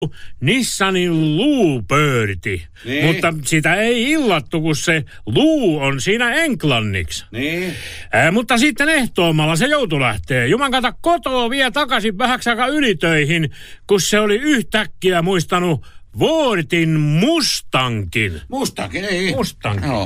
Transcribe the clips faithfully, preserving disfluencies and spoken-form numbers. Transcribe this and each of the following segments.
Nissanin luupöörti. Niin. Mutta sitä ei illattu, kun se luu on siinä englanniksi. Niin. Ää, mutta sitten ehtoommalla se joutui lähtee. Juman kautta kotoa vie takaisin vähäksi aikaa ylitöihin, kun se oli yhtäkkiä muistanut Vuortin Mustankin. Mustankin, ei. Mustankin. Joo.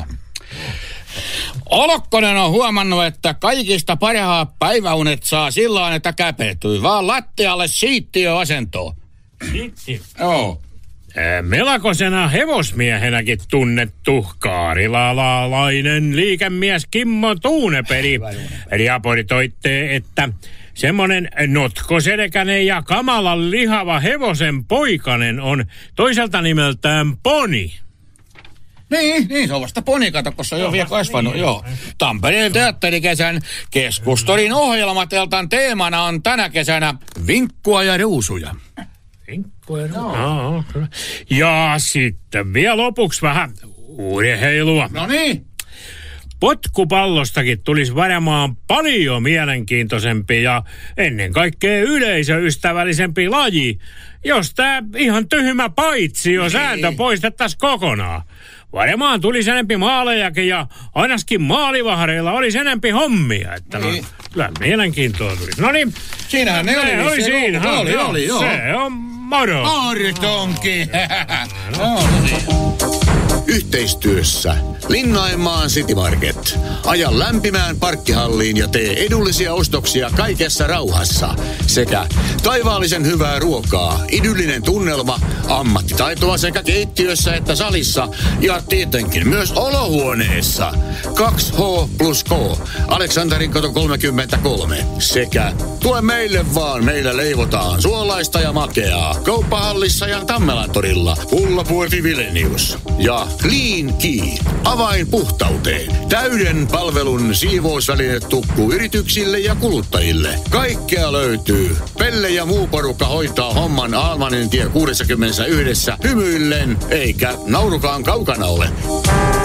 Olokkonen on huomannut, että kaikista parhaat päiväunet saa sillä että käpertyy vaan lattialle siittiöasentoon. Sitti. Joo. Ää, melkoisena hevosmiehenäkin tunnettu kaarilalainen liikemies Kimmo Tuuneperi raportoitte, että semmonen notkoselkäinen ja kamalan lihava hevosen poikanen on toiselta nimeltään Poni. Niin, niin, se on vasta poni, kato, kun se on jo vielä kasvanut, niin, joo. Tampereen teatterikesän keskustorin ohjelmateltan teemana on tänä kesänä vinkkua ja ruusuja. Vinkkua ja ruusuja? No. Ja sitten vielä lopuksi vähän urheilua. No niin. Potkupallostakin tulisi varmaan paljon mielenkiintoisempi ja ennen kaikkea yleisöystävällisempi laji, jos tää ihan tyhmä paitsio sääntö poistettaisiin kokonaan. Varmaan tulisi enempi maalejakin ja ainakin maalivahreilla olisi enempi hommia. Että no, niin. Kyllä mielenkiintoa tulisi. No niin. Siinähän ne oli. Se oli siinä. Oli, oli, oli, joo. Se on moro. Mortonki. No, niin. Yhteistyössä Linnainmaan City Market. Aja lämpimään parkkihalliin ja tee edullisia ostoksia kaikessa rauhassa. Sekä taivaallisen hyvää ruokaa, idyllinen tunnelma, ammattitaitoa sekä keittiössä että salissa ja tietenkin myös olohuoneessa. kaksi H plus K, Aleksanterin kato kolmekymmentäkolme. Sekä tule meille vaan, meillä leivotaan suolaista ja makeaa. Kauppahallissa ja Tammelantorilla. Ullapuorti Vilenius. Ja Clean Key, avain puhtauteen. Täyden palvelun siivousväline tukku yrityksille ja kuluttajille. Kaikkea löytyy. Pelle ja muu porukka hoitaa homman Almanin tie kuusikymmentäyksi hymyillen, eikä naurukaan kaukana ole.